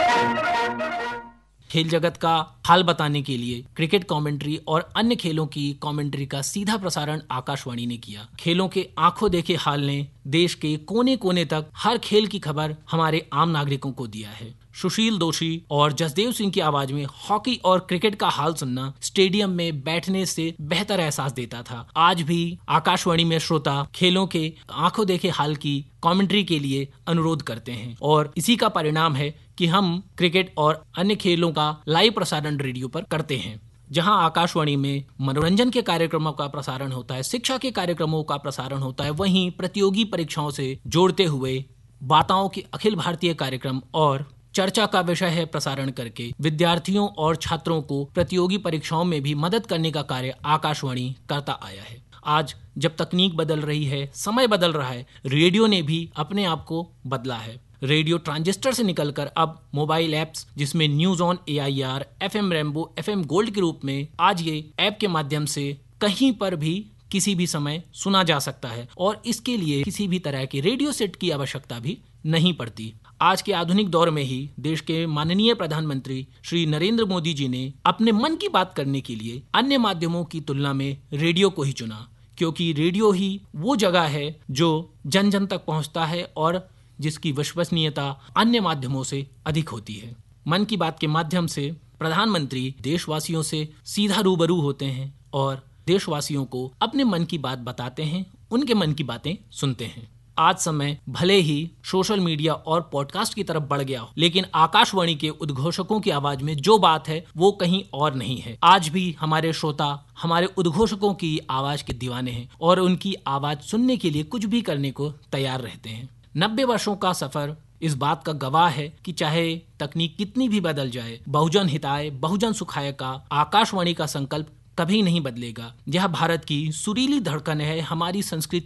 खेल जगत का हाल बताने के लिए क्रिकेट कमेंट्री और अन्य खेलों की कमेंट्री का सीधा प्रसारण आकाशवाणी ने किया। खेलों के आंखों देखे हाल ने देश के कोने कोने तक हर खेल की खबर हमारे आम नागरिकों को दिया है। सुशील दोषी और जसदेव सिंह की आवाज में हॉकी और क्रिकेट का हाल सुनना स्टेडियम में बैठने से बेहतर एहसास देता था। आज भी आकाशवाणी में श्रोता खेलों के आंखों देखे हाल की कमेंट्री के लिए अनुरोध करते हैं और इसी का परिणाम है कि हम क्रिकेट और अन्य खेलों का लाइव प्रसारण रेडियो पर करते हैं। जहां आकाशवाणी में मनोरंजन के कार्यक्रमों का प्रसारण होता है, शिक्षा के कार्यक्रमों का प्रसारण होता है, वहीं प्रतियोगी परीक्षाओं से जोड़ते हुए वार्ताओं के अखिल भारतीय कार्यक्रम और चर्चा का विषय है प्रसारण करके विद्यार्थियों और छात्रों को प्रतियोगी परीक्षाओं में भी मदद करने का कार्य आकाशवाणी करता आया है। आज जब तकनीक बदल रही है, समय बदल रहा है, रेडियो ने भी अपने आप को बदला है। रेडियो ट्रांजिस्टर से निकलकर अब मोबाइल ऐप्स जिसमें news on AIR, FM rainbow, FM gold के रूप में आज ये ऐप के माध्यम से कहीं पर भी किसी भी समय सुना जा सकता है और इसके लिए किसी भी तरह के रेडियो सेट की आवश्यकता भी नहीं पड़ती। आज के आधुनिक दौर में ही देश के माननीय प्रधानमंत्री श्री नरेंद्र मोदी जी ने अपने मन की बात करने के लिए अन्य माध्यमों की तुलना में रेडियो को ही चुना, क्योंकि रेडियो ही वो जगह है जो जन जन तक पहुंचता है और जिसकी विश्वसनीयता अन्य माध्यमों से अधिक होती है। मन की बात के माध्यम से प्रधानमंत्री देशवासियों से सीधा रूबरू होते हैं और देशवासियों को अपने मन की बात बताते हैं, उनके मन की बातें सुनते हैं। आज समय भले ही सोशल मीडिया और पॉडकास्ट की तरफ बढ़ गया हो, लेकिन आकाशवाणी के उद्घोषकों की आवाज में जो बात है वो कहीं और नहीं है। आज भी हमारे श्रोता हमारे उद्घोषकों की आवाज के दीवाने हैं और उनकी आवाज सुनने के लिए कुछ भी करने को तैयार रहते हैं। 90 वर्षों का सफर इस बात का गवाह है कि चाहे तकनीक कितनी भी बदल जाए, बहुजन हिताय बहुजन सुखाय का आकाशवाणी का संकल्प कभी नहीं बदलेगा। यह भारत की सुरीली धड़कन है, हमारी संस्कृति